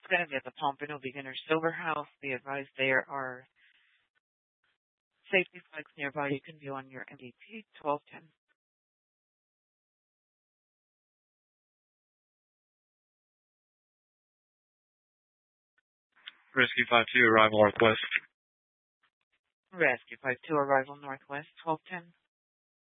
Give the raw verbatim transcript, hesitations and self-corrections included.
going to be at the Pompano Beginner Silver House. Be advised there are safety flags nearby. You can view on your M V P twelve ten. Rescue five two, arrival Northwest. Rescue five two, arrival Northwest twelve ten.